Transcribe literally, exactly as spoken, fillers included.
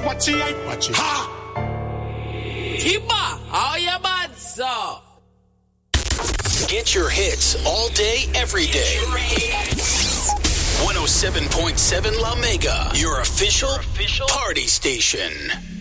Watch it, watch it. Ha! Kiba, how you bad, sir? Get your hits all day, every day. one oh seven point seven La Mega, your official, your official party station.